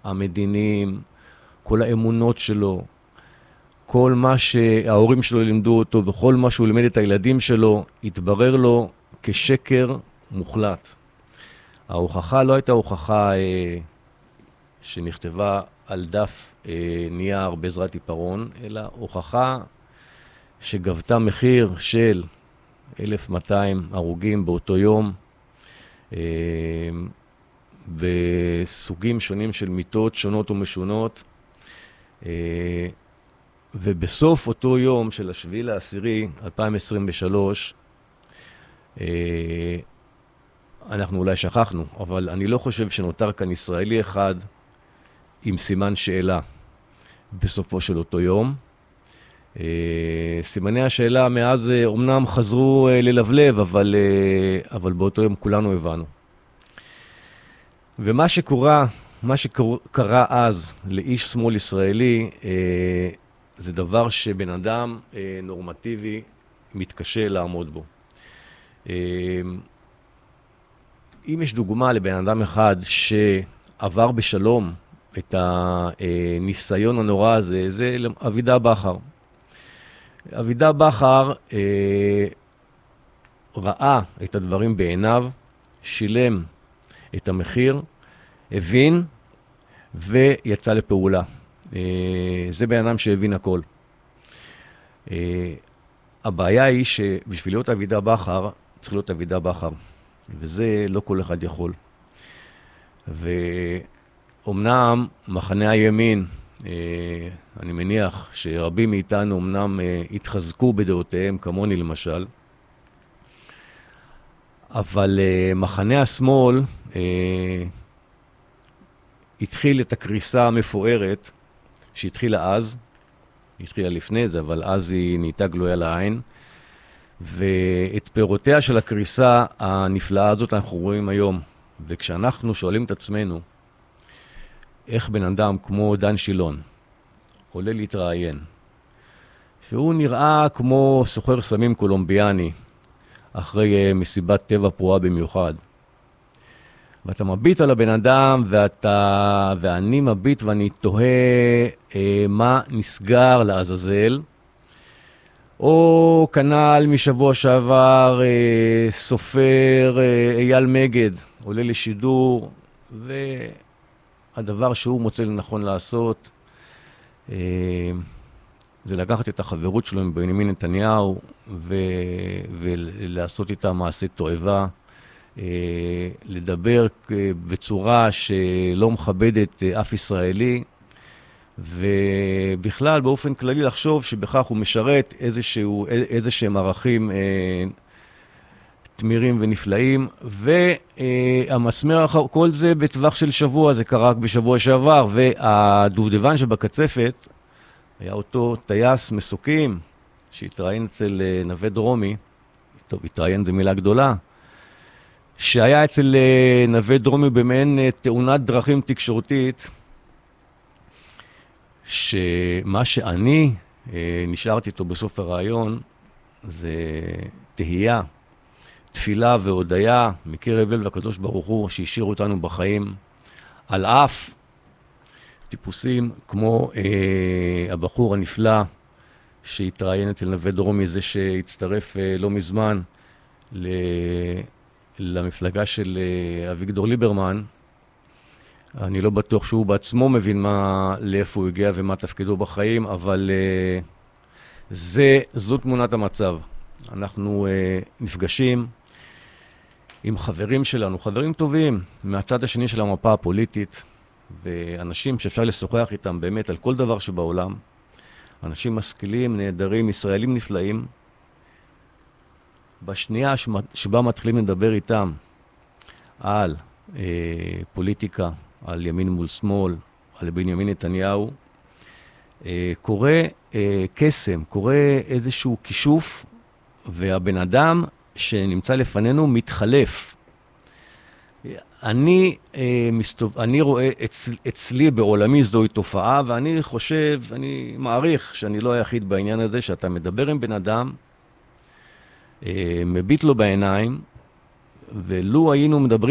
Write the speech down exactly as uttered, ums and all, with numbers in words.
המדיניים, כל האמונות שלו, כל מה שההורים שלו לימדו אותו וכל מה שהוא לימד את הילדים שלו, התברר לו כשקר מוחלט. ההוכחה לא הייתה הוכחה אה, שנכתבה על דף אה, נייר בעזרת עיפרון, אלא הוכחה שגבתה מחיר של אלף ומאתיים הרוגים באותו יום, אה, בסוגים שונים של מיטות שונות ומשונות, אה, ובסוף אותו יום של השביעי לעשירי אלפיים עשרים ושלוש, אה, אנחנו אולי שכחנו, אבל אני לא חושב שנותר כאן ישראלי אחד עם סימן שאלה בסופו של אותו יום. סימני השאלה מאז אומנם חזרו ללבלב, אבל, אבל באותו יום כולנו הבנו. ומה שקורה, מה שקרה אז לאיש שמאל ישראלי, זה דבר שבן אדם נורמטיבי מתקשה לעמוד בו. אם יש דוגמה לבן אדם אחד שעבר בשלום את הניסיון הנורא הזה, זה אבידה בכר. אבידה בכר אה, ראה את הדברים בעיניו, שילם את המחיר, הבין ויצא לפעולה. אה, זה בן אדם שהבין הכל. אה, הבעיה היא שבשביל להיות אבידה בכר, צריך להיות אבידה בכר. וזה לא כל אחד יכול. ואומנם מחנה הימין, אה, אני מניח שרבים מאיתנו אומנם אה, התחזקו בדעותיהם, כמוני למשל, אבל אה, מחנה השמאל אה, התחיל את הקריסה המפוארת שהתחילה אז, היא התחילה לפני זה, אבל אז היא נהייתה גלויה לעין, ואת פירותיה של הקריסה הנפלאה הזאת אנחנו רואים היום. וכשאנחנו שואלים את עצמנו איך בן אדם כמו דן שילון עולה להתראיין, שהוא נראה כמו סוחר סמים קולומביאני אחרי מסיבת טבע פרועה במיוחד, ואתה מביט על הבן אדם ואתה, ואני מביט ואני תוהה אה, מה נסגר לעזאזל, או כנל משבוע שעבר, אה, סופר אה, אייל מגד עולה לשידור, והדבר שהוא מוצא לנכון לעשות, אה, זה לקחת את החברות שלו עם בנימין נתניהו, ו, ולעשות איתה מעשה תועבה, אה, לדבר בצורה שלא מכבדת אף ישראלי, ובכלל באופן כללי לחשוב שבכך הוא משרת איזשהו, איזשהם ערכים אה, תמירים ונפלאים, והמסמר אחר כל זה בטווח של שבוע, זה קרה רק בשבוע שעבר, והדובדבן שבקצפת היה אותו טייס מסוקים שהתראיין אצל נווה דרומי, טוב, התראיין זו מילה גדולה, שהיה אצל נווה דרומי במעין תאונת דרכים תקשורתית, שמה שאני אה, נשארתי איתו בסוף הרעיון זה תהייה, תפילה והודיה מקרב לב לקדוש ברוך הוא שהשאיר אותנו בחיים, על אף טיפוסים כמו אה, הבחור הנפלא שהתראיין אצל נווה דרומי, זה שהצטרף אה, לא מזמן ל, למפלגה של אה, אביגדור ליברמן. אני לא בטוח שהוא בעצמו מבין מה, לאיפה הוא הגיע ומה תפקידו בחיים, אבל uh, זה, זו תמונת המצב. אנחנו uh, נפגשים עם חברים שלנו, חברים טובים, מהצד השני של המפה הפוליטית, ואנשים שאפשר לשוחח איתם באמת על כל דבר שבעולם, אנשים משכילים, נהדרים, ישראלים נפלאים. בשנייה שבה מתחילים לדבר איתם על uh, פוליטיקה, על ימין מול שמאל, על בנימין נתניהו, אה, קורה אה, קסם, קורה איזשהו כישוף, והבן אדם שנמצא לפנינו מתחלף. אני, אה, מסתוב, אני רואה אצ, אצלי בעולמי זוהי תופעה, ואני חושב, אני מעריך שאני לא היחיד בעניין הזה, שאתה מדבר עם בן אדם, אה, מביט לו בעיניים, ולו היינו מדברים